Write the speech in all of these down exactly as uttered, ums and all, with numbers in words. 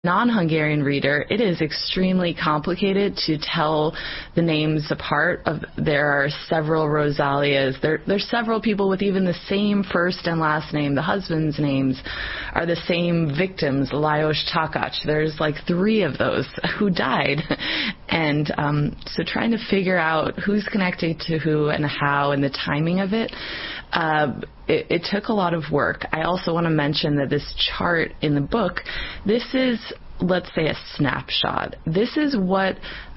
non-Hungarian reader, it is extremely complicated to tell the names apart. Of there are several Rosalias. There, there's several people with even the same first and last name. The husband's names are the same victims, Lajos Takacs. There's like three of those who died. And um, so trying to figure out who's connected to who and how and the timing of it, uh, it, it took a lot of work. I also want to mention that this chart in the book, this is, let's say, a snapshot. This is what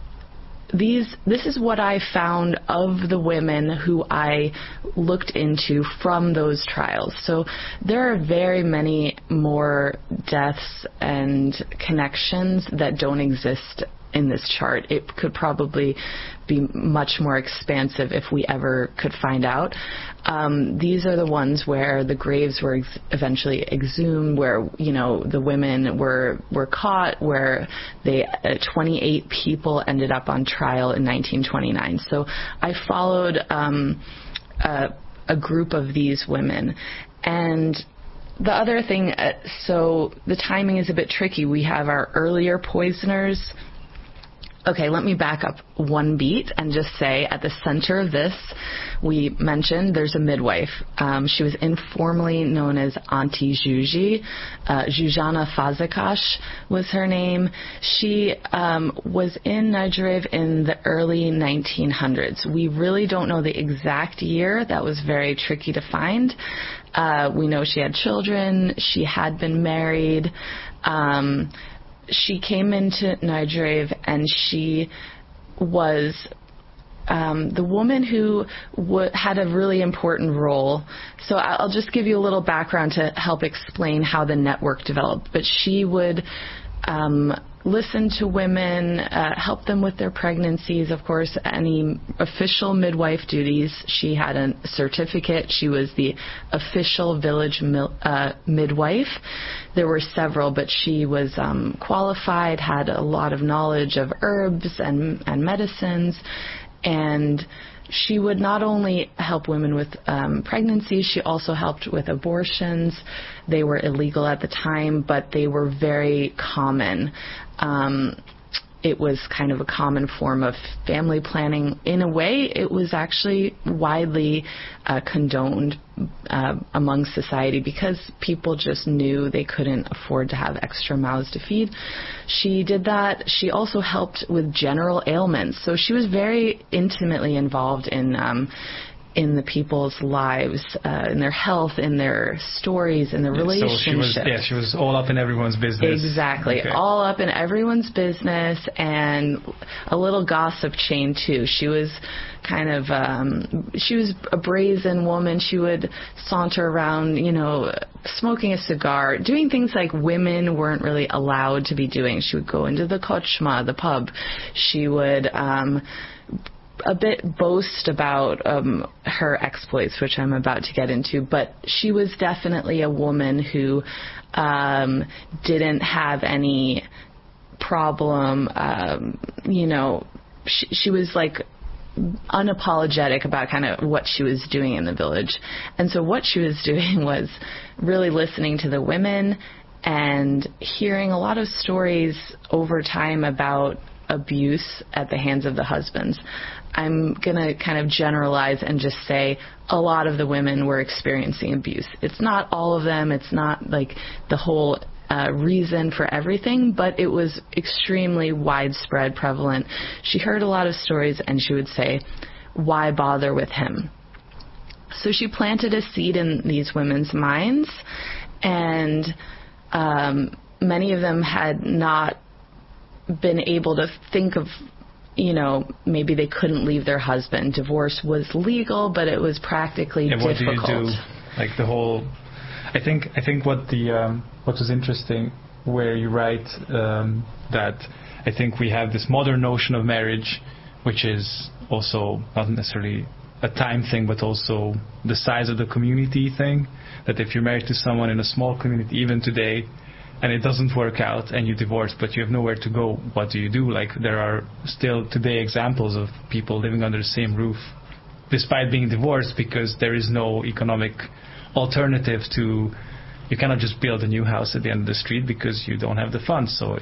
these this is what I found of the women who I looked into from those trials. So there are very many more deaths and connections that don't exist in this chart. It could probably be much more expansive if we ever could find out. Um, these are the ones where the graves were ex- eventually exhumed, where, you know, the women were were caught, where they uh, twenty-eight people ended up on trial in nineteen twenty-nine. So I followed um, a, a group of these women. And the other thing, uh, so the timing is a bit tricky. We have our earlier poisoners. Okay, let me back up one beat and just say at the center of this, we mentioned there's a midwife. Um, she was informally known as Auntie Zsuzsi. Uh, Zsuzsanna Fazekas was her name. She um, was in Nyjavor in the early nineteen hundreds. We really don't know the exact year. That was very tricky to find. Uh, we know she had children. She had been married. Um, She came into Nyjavor and she was um, the woman who w- had a really important role. So I'll just give you a little background to help explain how the network developed. But she would um, listen to women, uh, help them with their pregnancies, of course, any official midwife duties. She had a certificate. She was the official village mil- uh, midwife. There were several, but she was um, qualified, had a lot of knowledge of herbs and, and medicines, and she would not only help women with um, pregnancies, she also helped with abortions. They were illegal at the time, but they were very common. Um, it was kind of a common form of family planning. In a way, it was actually widely uh, condoned uh, among society because people just knew they couldn't afford to have extra mouths to feed. She did that. She also helped with general ailments. So she was very intimately involved in um, in the people's lives, uh, in their health, in their stories, in their yeah, relationships. So she was, yeah, she was all up in everyone's business. Exactly. Okay. All up in everyone's business, and a little gossip chain, too. She was kind of, um, she was a brazen woman. She would saunter around, you know, smoking a cigar, doing things like women weren't really allowed to be doing. She would go into the kochma, the pub. She would um, a bit boast about um, her exploits, which I'm about to get into, but she was definitely a woman who um, didn't have any problem, um, you know, she, she was like unapologetic about kind of what she was doing in the village. And so what she was doing was really listening to the women and hearing a lot of stories over time about abuse at the hands of the husbands. I'm going to kind of generalize and just say a lot of the women were experiencing abuse. It's not all of them. It's not like the whole uh, reason for everything, but it was extremely widespread, prevalent. She heard a lot of stories and she would say, why bother with him? So she planted a seed in these women's minds, and um, many of them had not been able to think of, you know, maybe they couldn't leave their husband. Divorce was legal, but it was practically and difficult. What do you do? Like the whole, I think, I think what the, um, what was interesting, where you write um, that I think we have this modern notion of marriage, which is also not necessarily a time thing, but also the size of the community thing, that if you're married to someone in a small community, even today, and it doesn't work out and you divorce, but you have nowhere to go, what do you do? Like, there are still today examples of people living under the same roof despite being divorced, because there is no economic alternative to, you cannot just build a new house at the end of the street because you don't have the funds. So